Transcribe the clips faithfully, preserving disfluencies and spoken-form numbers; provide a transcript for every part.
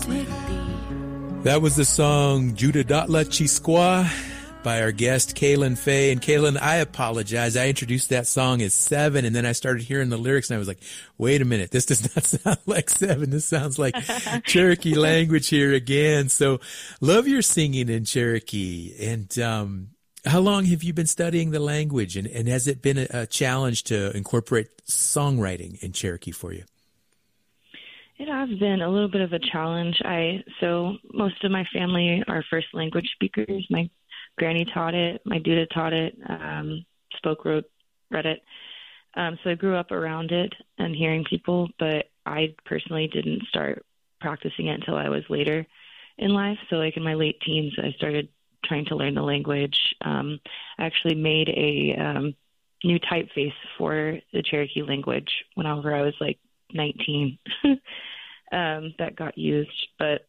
That was the song Judah Datla Chisqua by our guest, Kaylin Faye. And Kaylin, I apologize. I introduced that song as Seven, and then I started hearing the lyrics, and I was like, wait a minute, this does not sound like Seven. This sounds like Cherokee language here again. So love your singing in Cherokee. And um, how long have you been studying the language, and, and has it been a, a challenge to incorporate songwriting in Cherokee for you? It has been a little bit of a challenge. I so most of my family are first language speakers. My granny taught it, my duda taught it, um, spoke, wrote, read it. Um, so I grew up around it and hearing people, but I personally didn't start practicing it until I was later in life. So like in my late teens, I started trying to learn the language. Um, I actually made a um, new typeface for the Cherokee language whenever I was like nineteen um, that got used. But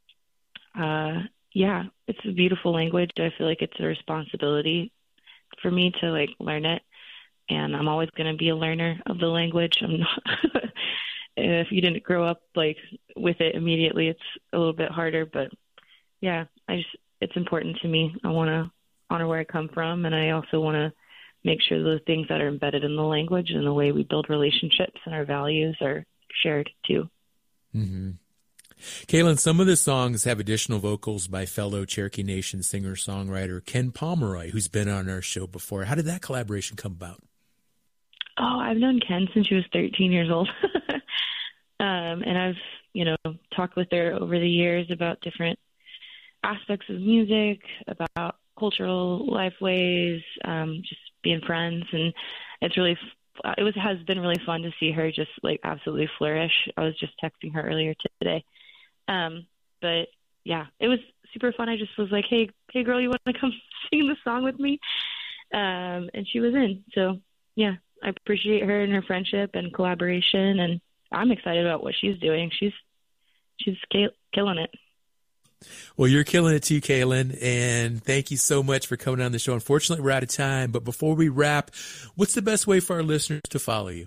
uh, yeah, it's a beautiful language. I feel like it's a responsibility for me to like learn it. And I'm always going to be a learner of the language. I'm not, if you didn't grow up like with it immediately, it's a little bit harder, but yeah, I just, it's important to me. I want to honor where I come from. And I also want to make sure the things that are embedded in the language and the way we build relationships and our values are shared too. Mm-hmm. Kaylin, some of the songs have additional vocals by fellow Cherokee Nation singer-songwriter Ken Pomeroy, who's been on our show before. How did that collaboration come about? Oh, I've known Ken since she was thirteen years old. um, and I've, you know, talked with her over the years about different aspects of music, about cultural life ways, um, just being friends. And it's really, it was, has been really fun to see her just like absolutely flourish. I was just texting her earlier today. Um, but yeah, it was super fun. I just was like, Hey, Hey girl, you want to come sing the song with me? Um, and she was in, so yeah, I appreciate her and her friendship and collaboration. And I'm excited about what she's doing. She's, she's kill- killing it. Well, you're killing it too, Kaylin, and thank you so much for coming on the show. Unfortunately, we're out of time, but before we wrap, what's the best way for our listeners to follow you?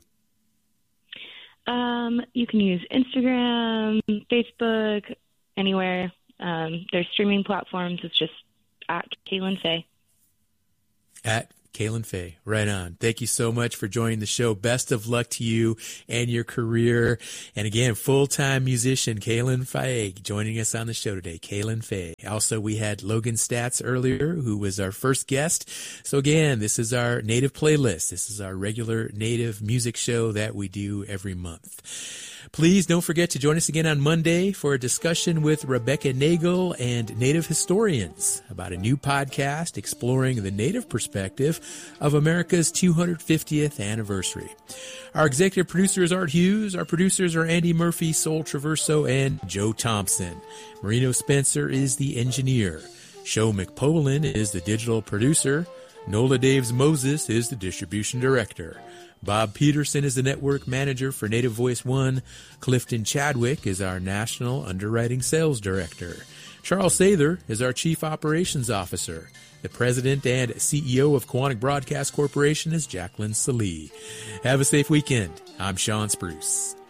Um, you can use Instagram, Facebook, anywhere. Um, there's streaming platforms. It's just at Kaylin Faye. At Kaylin Faye, right on. Thank you so much for joining the show. Best of luck to you and your career. And again, full-time musician Kaylin Faye joining us on the show today. Kaylin Faye. Also, we had Logan Statz earlier, who was our first guest. So again, this is our Native playlist. This is our regular Native music show that we do every month. Please don't forget to join us again on Monday for a discussion with Rebecca Nagel and Native historians about a new podcast exploring the Native perspective of America's two hundred fiftieth anniversary. Our executive producer is Art Hughes. Our producers are Andy Murphy, Sol Traverso, and Joe Thompson. Marino Spencer is the engineer. Sho McPolin is the digital producer. Nola Daves Moses is the distribution director. Bob Peterson is the network manager for Native Voice One. Clifton Chadwick is our national underwriting sales director. Charles Sather is our chief operations officer. The president and C E O of Quantic Broadcast Corporation is Jacqueline Salee. Have a safe weekend. I'm Sean Spruce.